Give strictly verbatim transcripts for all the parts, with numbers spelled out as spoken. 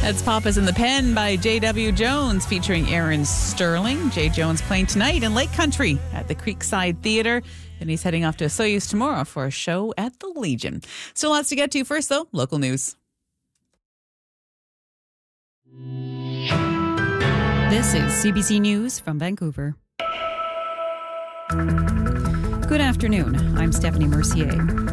That's Papa's in the Pen by J W. Jones featuring Aaron Sterling. Jay Jones playing tonight in Lake Country at the Creekside Theatre. Then he's heading off to Soyuz tomorrow for a show at the Legion. So lots to get to. First, though, local news. This is C B C News from Vancouver. Good afternoon. I'm Stephanie Mercier.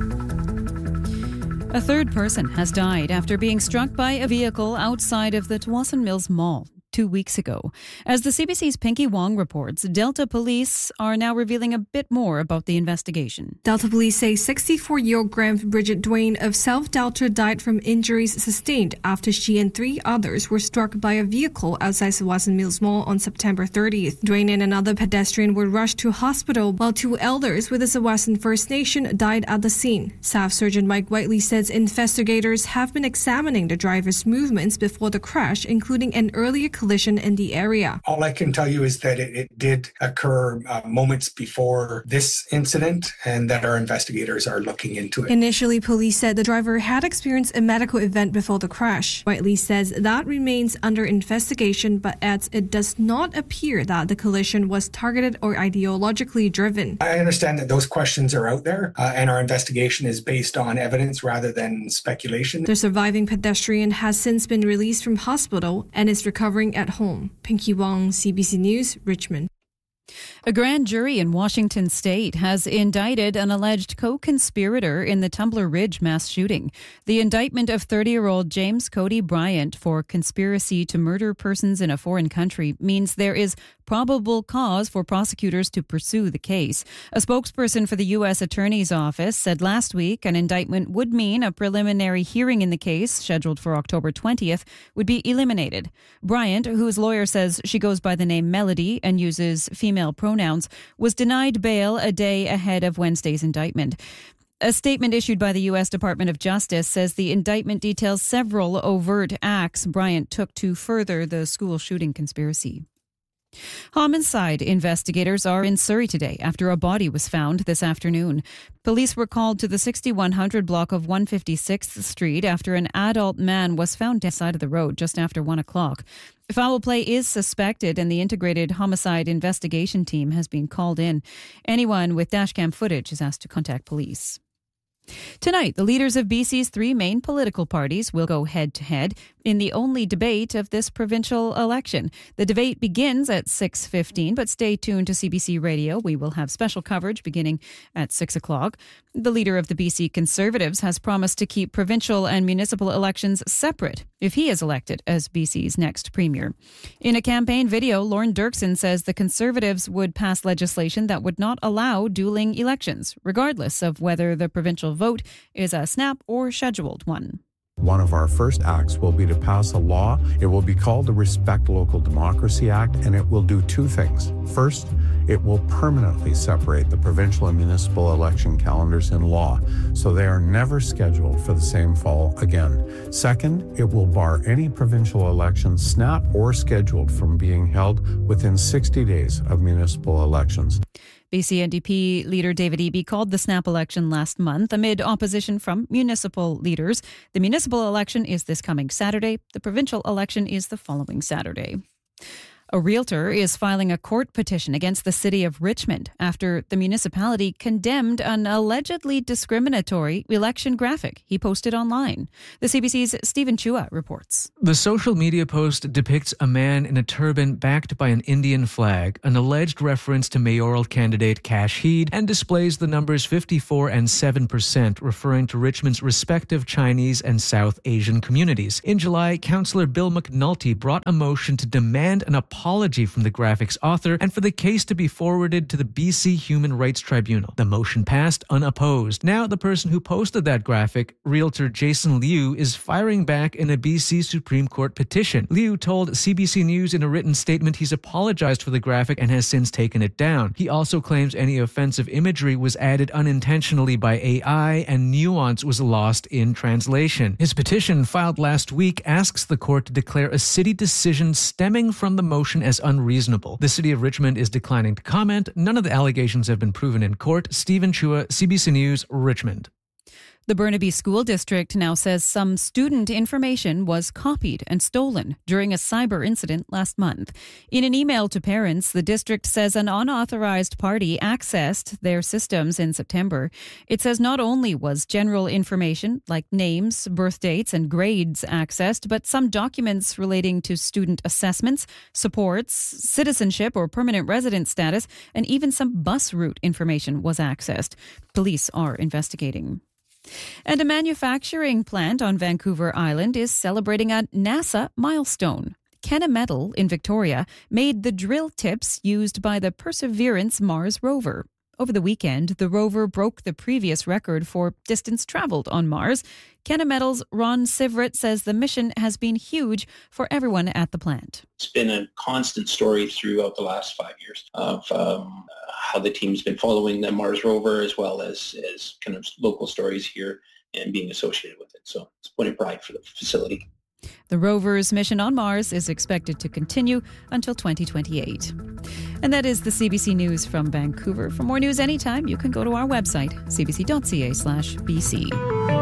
A third person has died after being struck by a vehicle outside of the Tsawwassen Mills Mall two weeks ago. As the C B C's Pinky Wong reports, Delta police are now revealing a bit more about the investigation. Delta police say sixty-four-year-old Graham Bridget Dwayne of South Delta died from injuries sustained after she and three others were struck by a vehicle outside Tsawwassen Mills Mall on September thirtieth. Dwayne and another pedestrian were rushed to hospital, while two elders with the Tsawwassen First Nation died at the scene. Staff Surgeon Mike Whiteley says investigators have been examining the driver's movements before the crash, including an earlier collision in the area. All I can tell you is that it, it did occur uh, moments before this incident and that our investigators are looking into it. Initially, police said the driver had experienced a medical event before the crash. Whiteley says that remains under investigation, but adds it does not appear that the collision was targeted or ideologically driven. I understand that those questions are out there uh, and our investigation is based on evidence rather than speculation. The surviving pedestrian has since been released from hospital and is recovering at home. Pinky Wong, C B C News, Richmond. A grand jury in Washington state has indicted an alleged co-conspirator in the Tumbler Ridge mass shooting. The indictment of thirty-year-old James Cody Bryant for conspiracy to murder persons in a foreign country means there is probable cause for prosecutors to pursue the case. A spokesperson for the U S Attorney's Office said last week an indictment would mean a preliminary hearing in the case, scheduled for October twentieth, would be eliminated. Bryant, whose lawyer says she goes by the name Melody and uses female pronouns, was denied bail a day ahead of Wednesday's indictment. A statement issued by the U S Department of Justice says the indictment details several overt acts Bryant took to further the school shooting conspiracy. Homicide investigators are in Surrey today after a body was found this afternoon. Police were called to the sixty-one hundred block of one fifty-sixth Street after an adult man was found dead side of the road just after one o'clock. Foul play is suspected and the Integrated Homicide Investigation Team has been called in. Anyone with dashcam footage is asked to contact police. Tonight, the leaders of B C's three main political parties will go head-to-head in the only debate of this provincial election. The debate begins at six fifteen, but stay tuned to C B C Radio. We will have special coverage beginning at six o'clock. The leader of the B C Conservatives has promised to keep provincial and municipal elections separate if he is elected as B C's next premier. In a campaign video, Lorne Dirksen says the Conservatives would pass legislation that would not allow dueling elections, regardless of whether the provincial vote is a snap or scheduled one. One of our first acts will be to pass a law. It will be called the Respect Local Democracy Act, and it will do two things. First, it will permanently separate the provincial and municipal election calendars in law, so they are never scheduled for the same fall again. Second, it will bar any provincial elections, snap or scheduled, from being held within sixty days of municipal elections. B C N D P leader David Eby called the snap election last month amid opposition from municipal leaders. The municipal election is this coming Saturday. The provincial election is the following Saturday. A realtor is filing a court petition against the city of Richmond after the municipality condemned an allegedly discriminatory election graphic he posted online. The C B C's Stephen Chua reports. The social media post depicts a man in a turban backed by an Indian flag, an alleged reference to mayoral candidate Kash Heed, and displays the numbers fifty-four and seven percent, referring to Richmond's respective Chinese and South Asian communities. In July, Councillor Bill McNulty brought a motion to demand an apology apology from the graphic's author and for the case to be forwarded to the B C Human Rights Tribunal. The motion passed unopposed. Now the person who posted that graphic, realtor Jason Liu, is firing back in a B C Supreme Court petition. Liu told C B C News in a written statement he's apologized for the graphic and has since taken it down. He also claims any offensive imagery was added unintentionally by A I and nuance was lost in translation. His petition, filed last week, asks the court to declare a city decision stemming from the motion as unreasonable. The city of Richmond is declining to comment. None of the allegations have been proven in court. Stephen Chua, C B C News, Richmond. The Burnaby School District now says some student information was copied and stolen during a cyber incident last month. In an email to parents, the district says an unauthorized party accessed their systems in September. It says not only was general information like names, birth dates, and grades accessed, but some documents relating to student assessments, supports, citizenship or permanent resident status, and even some bus route information was accessed. Police are investigating. And a manufacturing plant on Vancouver Island is celebrating a NASA milestone. Kennametal in Victoria made the drill tips used by the Perseverance Mars rover. Over the weekend, the rover broke the previous record for distance traveled on Mars. Kennametal's Ron Sivert says the mission has been huge for everyone at the plant. It's been a constant story throughout the last five years of um, how the team's been following the Mars rover, as well as, as kind of local stories here and being associated with it. So it's a point of pride for the facility. The rover's mission on Mars is expected to continue until twenty twenty-eight. And that is the C B C News from Vancouver. For more news anytime, you can go to our website, c b c dot c a slash b c.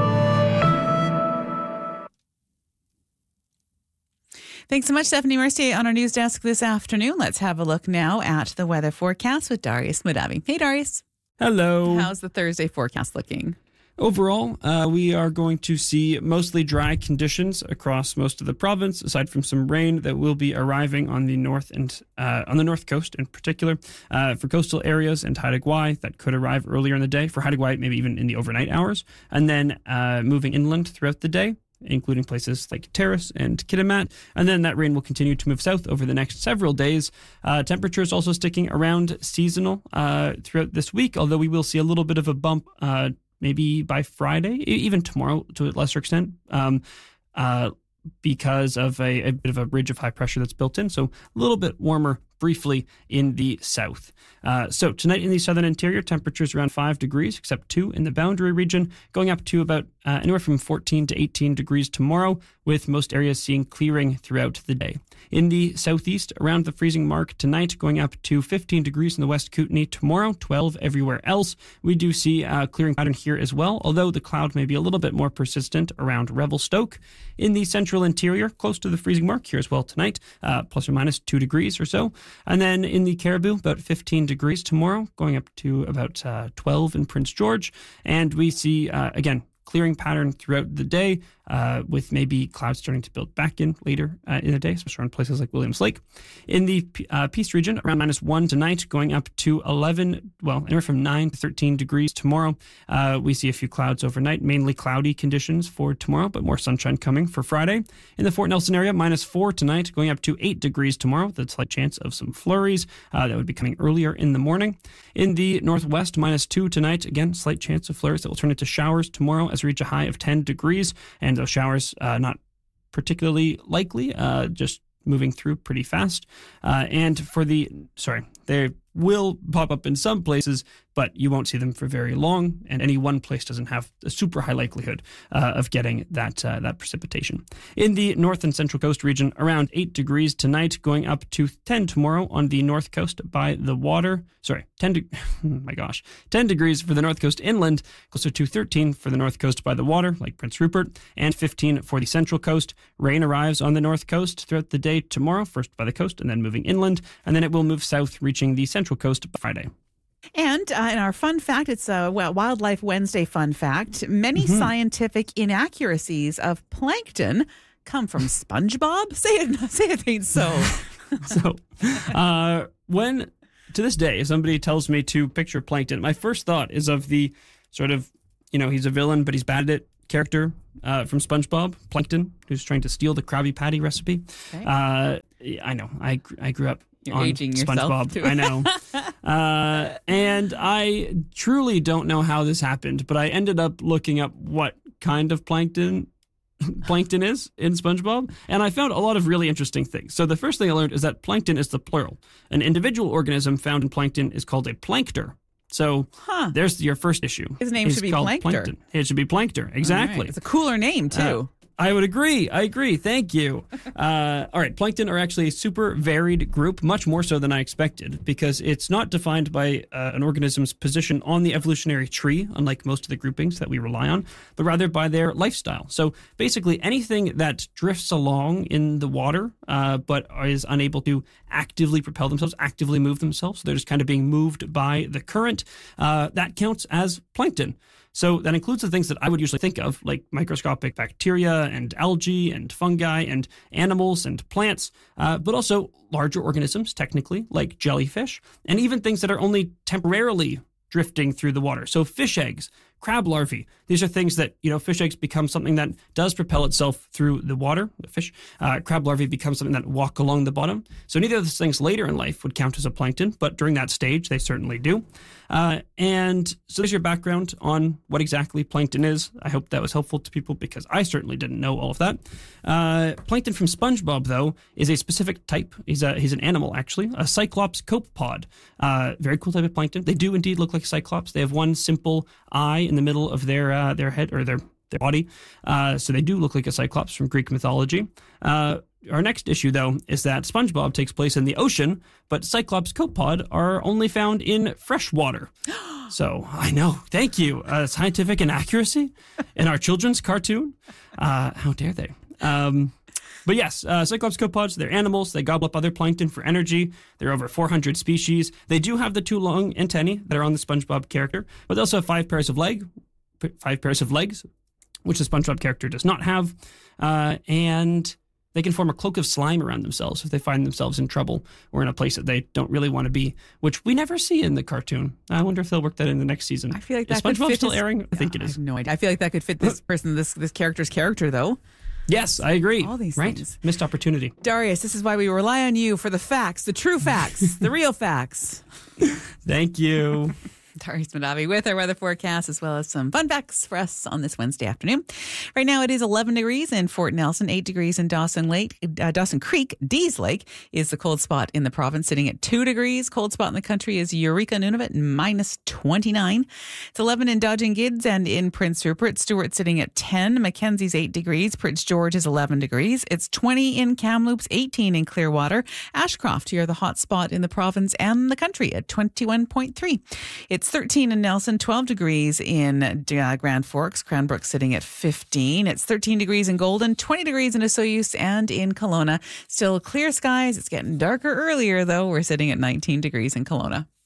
Thanks so much, Stephanie Mercier, on our news desk this afternoon. Let's have a look now at the weather forecast with Darius Madavi. Hey, Darius. Hello. How's the Thursday forecast looking? Overall, uh, we are going to see mostly dry conditions across most of the province, aside from some rain that will be arriving on the north and uh, on the north coast in particular. Uh, for coastal areas and Haida Gwaii, that could arrive earlier in the day. For Haida Gwaii, maybe even in the overnight hours. And then uh, moving inland throughout the day, including places like Terrace and Kitimat. And then that rain will continue to move south over the next several days. Uh, temperatures also sticking around seasonal uh, throughout this week, although we will see a little bit of a bump uh, maybe by Friday, even tomorrow to a lesser extent, um, uh, because of a, a bit of a ridge of high pressure that's built in. So a little bit warmer briefly in the south. Uh, so tonight in the southern interior, temperatures around five degrees, except two in the boundary region, going up to about uh, anywhere from fourteen to eighteen degrees tomorrow, with most areas seeing clearing throughout the day. In the southeast, around the freezing mark tonight, going up to fifteen degrees in the West Kootenay tomorrow, twelve everywhere else. We do see a clearing pattern here as well, although the cloud may be a little bit more persistent around Revelstoke. In the central interior, close to the freezing mark here as well tonight, uh, plus or minus two degrees or so. And then in the Caribou, about fifteen degrees tomorrow, going up to about uh, twelve in Prince George. And we see, uh, again, clearing pattern throughout the day, uh, with maybe clouds starting to build back in later uh, in the day, especially around places like Williams Lake. In the uh, Peace region, around minus one tonight, going up to eleven, well, anywhere from nine to thirteen degrees tomorrow. Uh, we see a few clouds overnight, mainly cloudy conditions for tomorrow, but more sunshine coming for Friday. In the Fort Nelson area, minus four tonight, going up to eight degrees tomorrow. That's a slight chance of some flurries uh, that would be coming earlier in the morning. In the northwest, minus two tonight. Again, slight chance of flurries that will turn into showers tomorrow as we reach a high of ten degrees. And those showers uh, not particularly likely, uh, just moving through pretty fast. Uh, and for the, sorry, they will pop up in some places, but you won't see them for very long, and any one place doesn't have a super high likelihood uh, of getting that uh, that precipitation. In the north and central coast region, around eight degrees tonight, going up to ten tomorrow on the north coast by the water. Sorry, ten de- oh my gosh, ten degrees for the north coast inland, closer to thirteen for the north coast by the water, like Prince Rupert, and fifteen for the central coast. Rain arrives on the north coast throughout the day tomorrow, first by the coast and then moving inland, and then it will move south, reaching the central coast by Friday. And uh, in our fun fact, it's a well, Wildlife Wednesday fun fact. Many mm-hmm. scientific inaccuracies of plankton come from SpongeBob. Say it, say it ain't so. so, uh, when to this day, if somebody tells me to picture plankton, my first thought is of the sort of, you know, he's a villain, but he's bad at it character uh, from SpongeBob, Plankton, who's trying to steal the Krabby Patty recipe. Okay. Uh, I know. I I grew up. You're on aging SpongeBob. yourself too. I know. uh, and I truly don't know how this happened, but I ended up looking up what kind of plankton plankton is in SpongeBob, and I found a lot of really interesting things. So the first thing I learned is that plankton is the plural. An individual organism found in plankton is called a plankter. So huh. there's your first issue. His name He's should be Plankter. Plankton. It should be Plankter, exactly. Right. It's a cooler name, too. I would agree. I agree. Thank you. Uh, all right. Plankton are actually a super varied group, much more so than I expected, because it's not defined by uh, an organism's position on the evolutionary tree, unlike most of the groupings that we rely on, but rather by their lifestyle. So basically anything that drifts along in the water, uh, but is unable to actively propel themselves, actively move themselves, so they're just kind of being moved by the current, uh, that counts as plankton. So that includes the things that I would usually think of, like microscopic bacteria and algae and fungi and animals and plants, uh, but also larger organisms, technically, like jellyfish, and even things that are only temporarily drifting through the water. So fish eggs, crab larvae, these are things that, you know, fish eggs become something that does propel itself through the water, the fish. Uh, crab larvae become something that walk along the bottom. So neither of those things later in life would count as a plankton, but during that stage, they certainly do. Uh, and so there's your background on what exactly plankton is. I hope that was helpful to people because I certainly didn't know all of that. Uh, plankton from SpongeBob, though, is a specific type. He's a, he's an animal, actually, a Cyclops copepod. Uh, very cool type of plankton. They do indeed look like Cyclops. They have one simple eye in the middle of their uh, their head or their their body, uh, so they do look like a Cyclops from Greek mythology. Uh, our next issue, though, is that SpongeBob takes place in the ocean, but Cyclops copepod are only found in fresh water. So I know, thank you, uh, scientific inaccuracy in our children's cartoon. Uh, how dare they? Um, But yes, uh, Cyclops copepods, they're animals. They gobble up other plankton for energy. There are over four hundred species. They do have the two long antennae that are on the SpongeBob character, but they also have five pairs of leg, five pairs of legs, which the SpongeBob character does not have. Uh, and they can form a cloak of slime around themselves if they find themselves in trouble or in a place that they don't really want to be, which we never see in the cartoon. I wonder if they'll work that in the next season. I feel like that is could SpongeBob fit still his, airing? I think it I is. have no idea. I feel like that could fit this person, this this character's character, though. Yes, I agree. All these right? things. Missed opportunity. Darius, this is why we rely on you for the facts, the true facts, the real facts. Thank you. Darius Madavi with our weather forecast, as well as some fun facts for us on this Wednesday afternoon. Right now, it is eleven degrees in Fort Nelson, eight degrees in Dawson Lake, uh, Dawson Creek. Dees Lake is the cold spot in the province, sitting at two degrees. Cold spot in the country is Eureka, Nunavut, minus twenty-nine. It's eleven in Dodging Gids and in Prince Rupert. Stewart sitting at ten. Mackenzie's eight degrees. Prince George is eleven degrees. It's twenty in Kamloops, eighteen in Clearwater. Ashcroft, you're the hot spot in the province and the country at twenty-one point three. It's thirteen in Nelson, twelve degrees in uh, Grand Forks. Cranbrook sitting at fifteen. It's thirteen degrees in Golden, twenty degrees in Osoyoos and in Kelowna. Still clear skies. It's getting darker earlier, though. We're sitting at nineteen degrees in Kelowna.